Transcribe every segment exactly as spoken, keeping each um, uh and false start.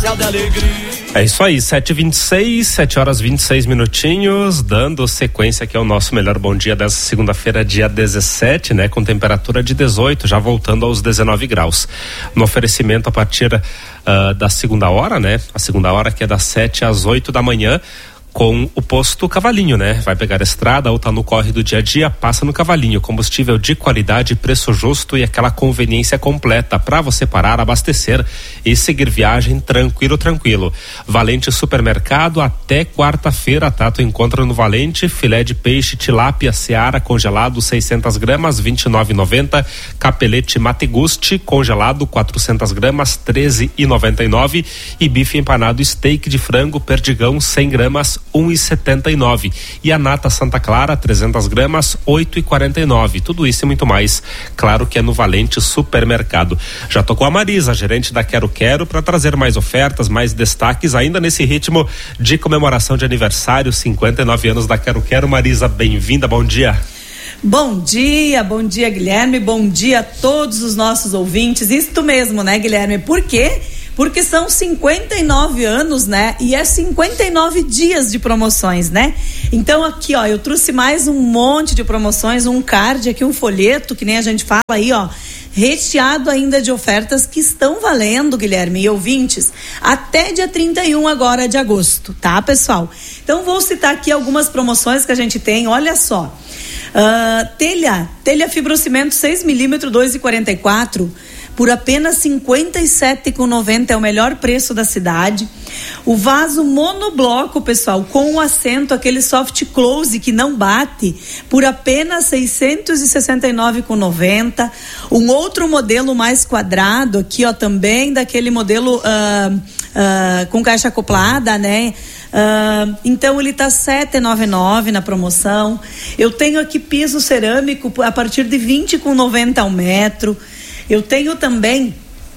céu de alegria. É isso aí, sete e vinte e seis, sete horas e vinte e seis minutinhos, dando sequência aqui ao nosso melhor bom dia dessa segunda-feira, dia dezessete, né? Com temperatura de dezoito, já voltando aos dezenove graus. No oferecimento a partir uh, da segunda hora, né? A segunda hora que é das sete às oito da manhã, com o posto Cavalinho, né? Vai pegar a estrada ou tá no corre do dia a dia, passa no Cavalinho, combustível de qualidade, preço justo e aquela conveniência completa para você parar, abastecer e seguir viagem tranquilo, tranquilo. Valente Supermercado até quarta-feira, tá? Tu encontra no Valente filé de peixe tilápia seara congelado seiscentas gramas, vinte e nove reais e noventa centavos, capelete Mategusti congelado quatrocentas gramas, treze reais e noventa e nove centavos e bife empanado steak de frango perdigão cem gramas, um real e setenta e nove centavos. E a nata Santa Clara, trezentas gramas, oito reais e quarenta e nove centavos. Tudo isso e muito mais, claro que é no Valente Supermercado. Já tocou a Marisa, gerente da Quero Quero, para trazer mais ofertas, mais destaques, ainda nesse ritmo de comemoração de aniversário, cinquenta e nove anos da Quero Quero. Marisa, bem-vinda, bom dia. Bom dia, bom dia, Guilherme, bom dia a todos os nossos ouvintes. Isso mesmo, né, Guilherme? Por quê? Porque são cinquenta e nove anos, né? E é cinquenta e nove dias de promoções, né? Então aqui, ó, eu trouxe mais um monte de promoções, um card aqui, um folheto, que nem a gente fala aí, ó, recheado ainda de ofertas que estão valendo, Guilherme e ouvintes, até dia trinta e um agora de agosto, tá, pessoal? Então vou citar aqui algumas promoções que a gente tem, olha só. Uh, telha, telha fibrocimento seis milímetros, dois reais e quarenta e quatro centavos, por apenas cinquenta e sete reais e noventa centavos, é o melhor preço da cidade. O vaso monobloco, pessoal, com o assento, aquele soft close que não bate, por apenas seiscentos e sessenta e nove reais e noventa centavos. Um outro modelo mais quadrado aqui, ó, também daquele modelo uh, uh, com caixa acoplada, né? Uh, então ele tá sete reais e noventa e nove centavos na promoção. Eu tenho aqui piso cerâmico a partir de vinte reais e noventa centavos ao metro. Eu tenho também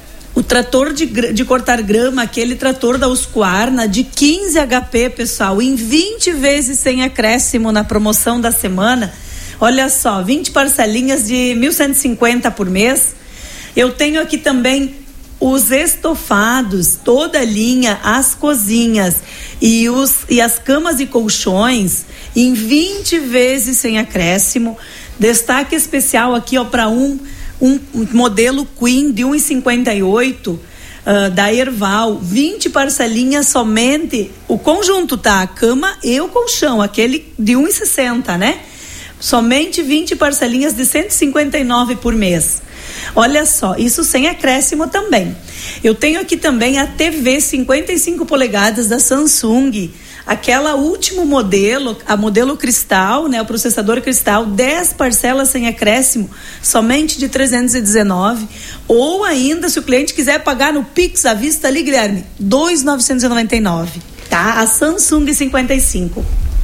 o trator de, de cortar grama, aquele trator da Husqvarna de quinze H P, pessoal, em vinte vezes sem acréscimo na promoção da semana. Olha só, vinte parcelinhas de mil cento e cinquenta por mês. Eu tenho aqui também os estofados, toda a linha, as cozinhas e, os, e as camas e colchões em vinte vezes sem acréscimo. Destaque especial aqui, ó, para um Um modelo Queen de um real e cinquenta e oito centavos, uh, da Erval, vinte parcelinhas somente, o conjunto, tá? A cama e o colchão, aquele de um real e sessenta, né? Somente vinte parcelinhas de cento e cinquenta e nove por mês. Olha só, isso sem acréscimo também. Eu tenho aqui também a T V cinquenta e cinco polegadas da Samsung, aquela último modelo, a modelo cristal, né, o processador cristal, dez parcelas sem acréscimo, somente de trezentos e dezenove, ou ainda, se o cliente quiser pagar no Pix à vista ali, Guilherme, dois mil novecentos e noventa e nove, tá? A Samsung cinquenta e cinco.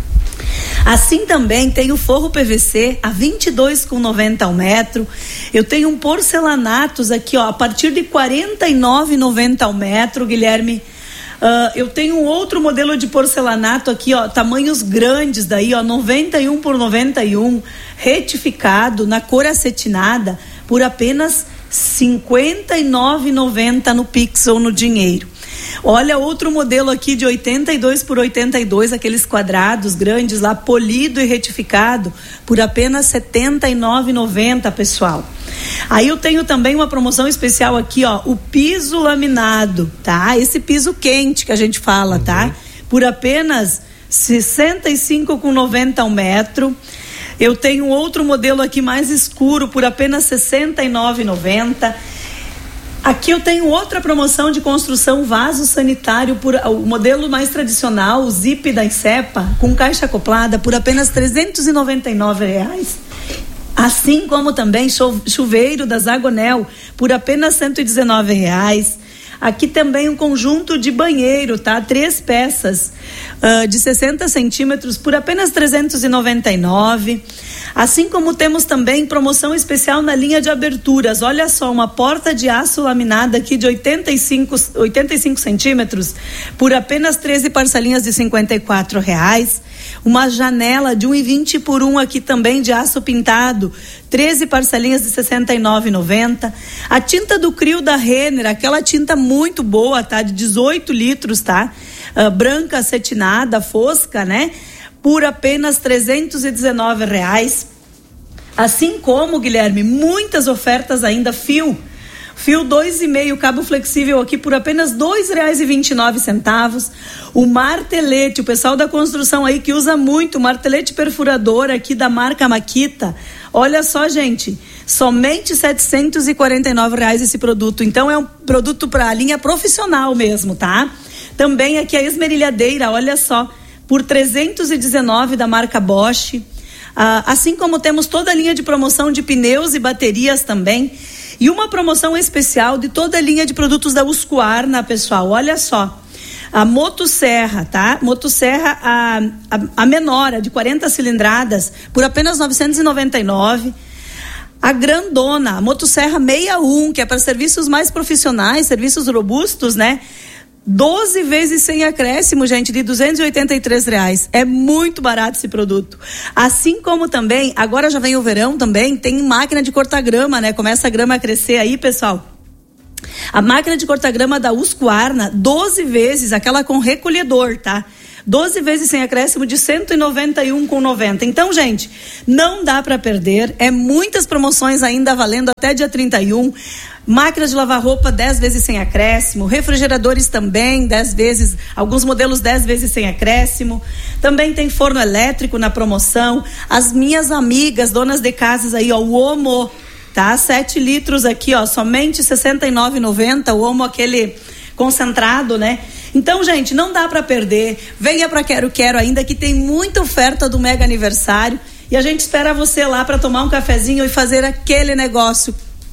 Assim também tem o forro P V C a vinte e dois reais e noventa centavos ao metro. Eu tenho um porcelanatos aqui, ó, a partir de quarenta e nove reais e noventa centavos ao metro, Guilherme. Uh, eu tenho um outro modelo de porcelanato aqui, ó, tamanhos grandes daí, ó, noventa e um por noventa e um, retificado na cor acetinada por apenas cinquenta e nove reais e noventa centavos no Pix ou no dinheiro. Olha outro modelo aqui de oitenta e dois por oitenta e dois, aqueles quadrados grandes lá, polido e retificado por apenas setenta e nove reais e noventa centavos, pessoal. Aí eu tenho também uma promoção especial aqui, ó, o piso laminado, tá? Esse piso quente que a gente fala, uhum, tá? Por apenas sessenta e cinco reais e noventa centavos ao metro. Eu tenho outro modelo aqui mais escuro por apenas sessenta e nove reais e noventa centavos. Aqui eu tenho outra promoção de construção vaso sanitário, por, o modelo mais tradicional, o Zip da Insepa, com caixa acoplada por apenas trezentos e noventa e nove reais. Assim como também chuveiro da Zagonel por apenas cento e dezenove reais. Aqui também um conjunto de banheiro, tá? Três peças uh, de sessenta centímetros por apenas trezentos e noventa e nove. Assim como temos também promoção especial na linha de aberturas. Olha só, uma porta de aço laminada aqui de oitenta e cinco centímetros por apenas treze parcelinhas de cinquenta e quatro reais. Uma janela de um real e vinte por um aqui também de aço pintado, treze parcelinhas de sessenta e nove reais e noventa centavos. A tinta do Crio da Renner, aquela tinta muito boa, tá? De dezoito litros, tá? Uh, branca acetinada, fosca, né? Por apenas trezentos e dezenove reais. Assim como, Guilherme, muitas ofertas ainda, fio. Fio dois e meio, cabo flexível aqui por apenas dois reais e vinte e nove centavos. O martelete, o pessoal da construção aí que usa muito, o martelete perfurador aqui da marca Makita. Olha só, gente, somente setecentos e quarenta e nove reais esse produto. Então é um produto para a linha profissional mesmo, tá? Também aqui a esmerilhadeira, olha só, por trezentos e dezenove da marca Bosch. Ah, assim como temos toda a linha de promoção de pneus e baterias também. E uma promoção especial de toda a linha de produtos da Husqvarna, pessoal. Olha só, a Motosserra, tá? Motosserra, a, a, a menor, a de quarenta cilindradas, por apenas novecentos e noventa e nove. A grandona, a Motosserra sessenta e um, que é para serviços mais profissionais, serviços robustos, né? doze vezes sem acréscimo, gente, de duzentos e oitenta e três reais. É muito barato esse produto. Assim como também, agora já vem o verão também, tem máquina de cortar grama, né? Começa a grama a crescer aí, pessoal. A máquina de cortar grama da Husqvarna, doze vezes, aquela com recolhedor, tá? doze vezes sem acréscimo de cento e noventa e um reais e noventa centavos. Então, gente, não dá para perder. É muitas promoções ainda valendo até dia trinta e um. Máquina de lavar roupa dez vezes sem acréscimo, refrigeradores também dez vezes, alguns modelos dez vezes sem acréscimo. Também tem forno elétrico na promoção. As minhas amigas, donas de casas aí, ó, o Omo, tá? sete litros aqui, ó, somente sessenta e nove reais e noventa centavos, o Omo aquele concentrado, né? Então, gente, não dá para perder. Venha para Quero Quero ainda, que tem muita oferta do mega aniversário, e a gente espera você lá para tomar um cafezinho e fazer aquele negócio.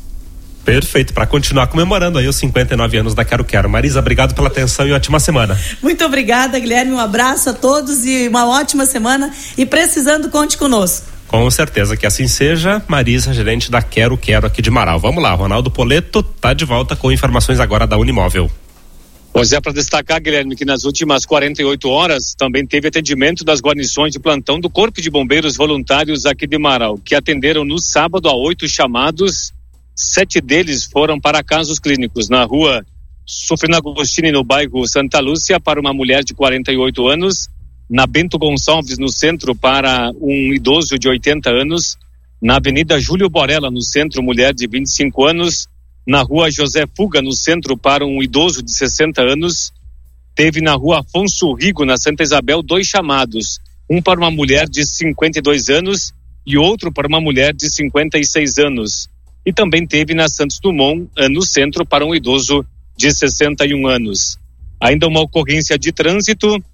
Perfeito, para continuar comemorando aí os cinquenta e nove anos da Quero Quero. Marisa, obrigado pela atenção e ótima semana. Muito obrigada, Guilherme, um abraço a todos e uma ótima semana, e precisando, conte conosco. Com certeza que assim seja. Marisa, gerente da Quero Quero aqui de Marau. Vamos lá, Ronaldo Poleto tá de volta com informações agora da Unimóvel. Pois é, para destacar, Guilherme, que nas últimas quarenta e oito horas também teve atendimento das guarnições de plantão do Corpo de Bombeiros Voluntários aqui de Marau, que atenderam no sábado a oito chamados. Sete deles foram para casos clínicos na rua Sofrino Agostini, no bairro Santa Lúcia, para uma mulher de quarenta e oito anos, na Bento Gonçalves, no centro, para um idoso de oitenta anos, na Avenida Júlio Borella, no centro, mulher de vinte e cinco anos, na rua José Fuga, no centro, para um idoso de sessenta anos. Teve na rua Afonso Rigo, na Santa Isabel, dois chamados, um para uma mulher de cinquenta e dois anos e outro para uma mulher de cinquenta e seis anos. E também teve na Santos Dumont, no centro, para um idoso de sessenta e um anos. Ainda uma ocorrência de trânsito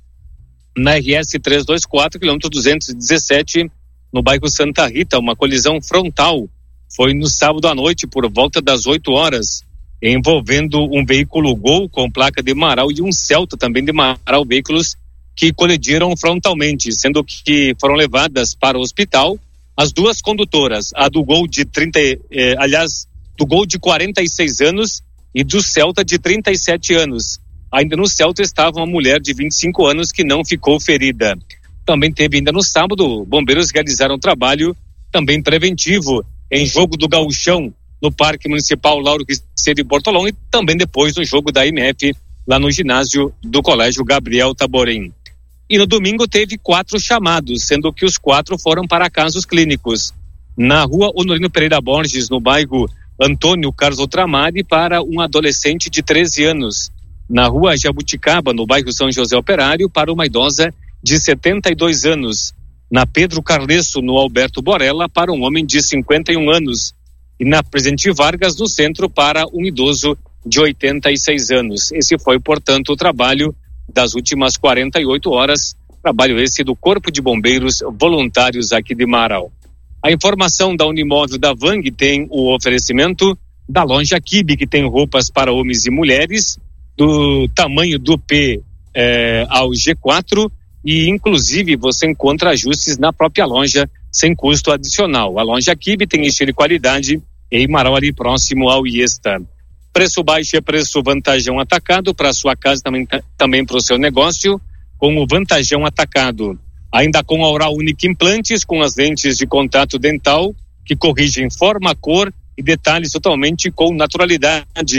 na R S trezentos e vinte e quatro, quilômetro duzentos e dezessete, no bairro Santa Rita, uma colisão frontal. Foi no sábado à noite, por volta das oito horas, envolvendo um veículo Gol com placa de Marau e um Celta também de Marau, veículos que colidiram frontalmente, sendo que foram levadas para o hospital as duas condutoras, a do Gol de trinta, eh, aliás, do Gol de quarenta e seis anos e do Celta de trinta e sete anos. Ainda no Celta estava uma mulher de vinte e cinco anos que não ficou ferida. Também teve ainda no sábado, bombeiros realizaram um trabalho também preventivo em jogo do Gauchão, no Parque Municipal Lauro Riceiro Bortolão, e também depois no jogo da M F, lá no ginásio do Colégio Gabriel Taborim. E no domingo teve quatro chamados, sendo que os quatro foram para casos clínicos. Na rua Honorino Pereira Borges, no bairro Antônio Carlos Outramari, para um adolescente de treze anos. Na rua Jabuticaba, no bairro São José Operário, para uma idosa de setenta e dois anos. Na Pedro Carlesso, no Alberto Borella, para um homem de cinquenta e um anos. E na Presidente Vargas, no centro, para um idoso de oitenta e seis anos. Esse foi, portanto, o trabalho das últimas quarenta e oito horas, trabalho esse do Corpo de Bombeiros Voluntários aqui de Marau. A informação da Unimóvel da Vang tem o oferecimento da loja Kibe, que tem roupas para homens e mulheres, do tamanho do P eh, ao G quatro, e inclusive você encontra ajustes na própria loja sem custo adicional. A loja Kibe tem estilo e qualidade em Marau, ali próximo ao Iesta. Preço baixo é preço Vantajão Atacado para sua casa, também, também para o seu negócio, com o Vantajão Atacado. Ainda com a Oral Unique Implantes, com as lentes de contato dental, que corrigem forma, cor e detalhes totalmente com naturalidade.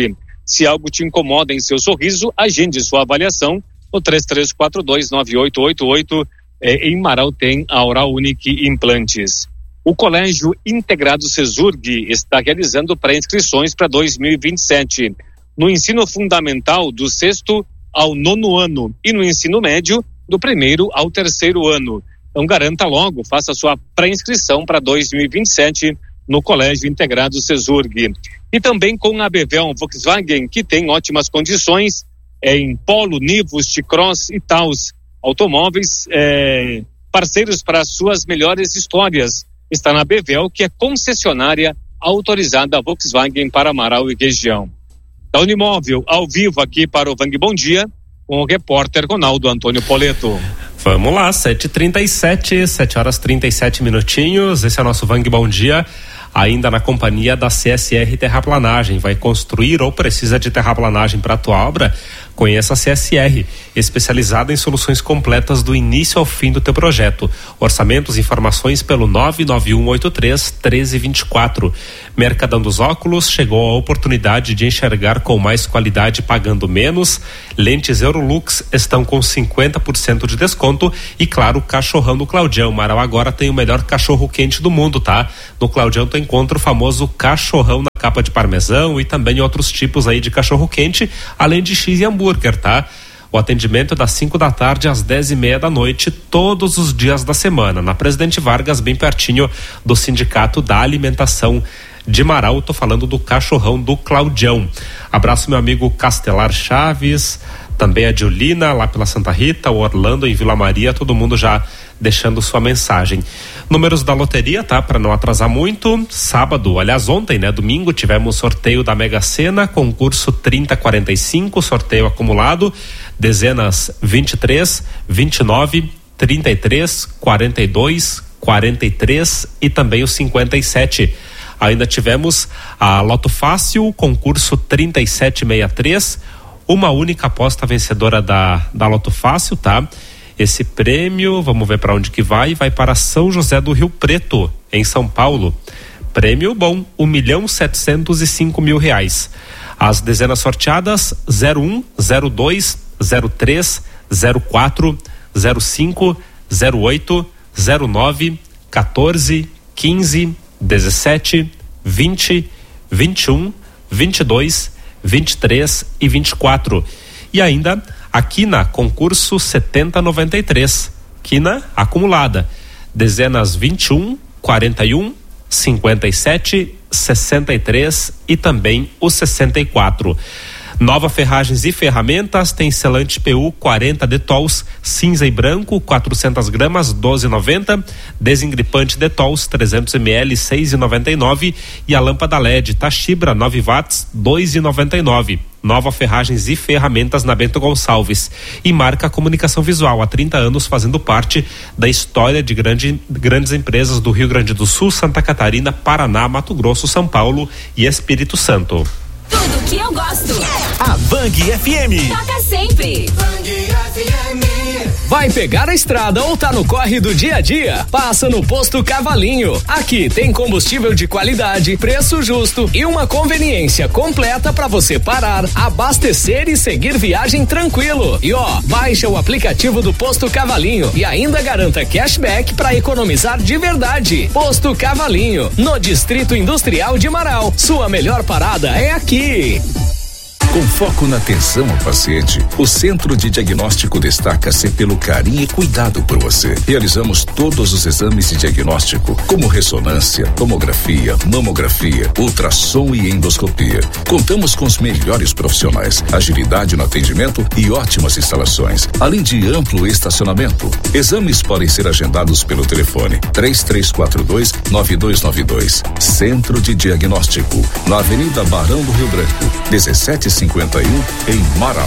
Se algo te incomoda em seu sorriso, agende sua avaliação no três três quatro dois nove oito oito oito. É, em Marau tem a Oral Unique Implantes. O Colégio Integrado Cesurg está realizando pré-inscrições para dois mil e vinte e sete. No ensino fundamental, do sexto ao nono ano, e no ensino médio, do primeiro ao terceiro ano. Então garanta logo, faça sua pré-inscrição para dois mil e vinte e sete no Colégio Integrado Cesurg. E também com a Bevel Volkswagen, que tem ótimas condições é, em Polo, Nivus, T-Cross e Taos. Automóveis é, parceiros para suas melhores histórias. Está na Bevel, que é concessionária autorizada Volkswagen para Marau e região. Da Unimóvel, ao vivo aqui para o Vang Bom Dia, com o repórter Ronaldo Antônio Poleto. Vamos lá, sete e trinta e sete, sete horas e trinta e sete minutinhos. Esse é o nosso Vang Bom Dia, ainda na companhia da C S R Terraplanagem. Vai construir ou precisa de terraplanagem para a tua obra? Conheça a C S R, especializada em soluções completas do início ao fim do teu projeto. Orçamentos e informações pelo nove nove um oito três, um três dois quatro. Mercadão dos Óculos, chegou a oportunidade de enxergar com mais qualidade pagando menos. Lentes Eurolux estão com cinquenta por cento de desconto e, claro, cachorrão do Claudião. Marau agora tem o melhor cachorro quente do mundo, tá? No Claudião tu encontra o famoso cachorrão na capa de parmesão e também outros tipos aí de cachorro quente, além de X e hambúrguer, tá? O atendimento é das cinco da tarde às dez e meia da noite, todos os dias da semana, na Presidente Vargas, bem pertinho do Sindicato da Alimentação de Marau. Tô falando do cachorrão do Claudião. Abraço meu amigo Castelar Chaves, também a Diolina lá pela Santa Rita, o Orlando em Vila Maria, todo mundo já deixando sua mensagem. Números da loteria, tá? Para não atrasar muito. Sábado, aliás ontem, né? Domingo, tivemos sorteio da Mega Sena, concurso trinta quarenta e cinco, sorteio acumulado, dezenas vinte e três, vinte e nove, trinta e três, quarenta e dois, quarenta e três e também o cinquenta e sete. Ainda tivemos a Loto Fácil, concurso trinta e sete sessenta e três, uma única aposta vencedora da, da Loto Fácil, tá? Esse prêmio, vamos ver para onde que vai, vai para São José do Rio Preto, em São Paulo. Prêmio bom, um milhão setecentos e cinco mil reais. As dezenas sorteadas, zero um, zero dois, zero três, zero quatro, zero cinco, zero oito, zero nove, quatorze, quinze, dezessete, vinte, vinte e um, vinte e dois, vinte e três e vinte e quatro. E ainda a Quina, concurso setenta noventa e três, Quina acumulada, dezenas vinte e um, quarenta e um, cinquenta e sete, sessenta e três e também o sessenta e quatro. Nova Ferragens e Ferramentas tem selante P U quarenta Detols, cinza e branco, quatrocentas gramas, doze e noventa, desengripante Detols trezentos mililitros, seis e noventa e nove e a lâmpada L E D Tachibra nove watts, dois e noventa e nove. Nova Ferragens e Ferramentas na Bento Gonçalves e Marca Comunicação Visual, há trinta anos fazendo parte da história de grande, grandes empresas do Rio Grande do Sul, Santa Catarina, Paraná, Mato Grosso, São Paulo e Espírito Santo. Tudo que eu gosto. A Bang F M. Toca sempre. Bang F M. Vai pegar a estrada ou tá no corre do dia a dia? Passa no Posto Cavalinho. Aqui tem combustível de qualidade, preço justo e uma conveniência completa para você parar, abastecer e seguir viagem tranquilo. E ó, baixa o aplicativo do Posto Cavalinho e ainda garanta cashback para economizar de verdade. Posto Cavalinho, no Distrito Industrial de Marau. Sua melhor parada é aqui. Com foco na atenção ao paciente, o Centro de Diagnóstico destaca-se pelo carinho e cuidado por você. Realizamos todos os exames de diagnóstico, como ressonância, tomografia, mamografia, ultrassom e endoscopia. Contamos com os melhores profissionais, agilidade no atendimento e ótimas instalações, além de amplo estacionamento. Exames podem ser agendados pelo telefone três três quatro dois, nove dois nove dois. Centro de Diagnóstico, na Avenida Barão do Rio Branco, dezessete cinquenta e um, em Marau.